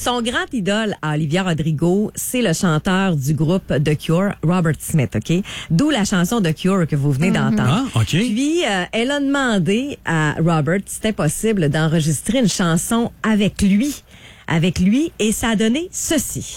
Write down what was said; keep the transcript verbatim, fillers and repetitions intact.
Son grand idole à Olivia Rodrigo, c'est le chanteur du groupe The Cure, Robert Smith, OK? D'où la chanson The Cure que vous venez d'entendre. Ah, OK. Puis, euh, elle a demandé à Robert si c'était possible d'enregistrer une chanson avec lui, avec lui, et ça a donné ceci.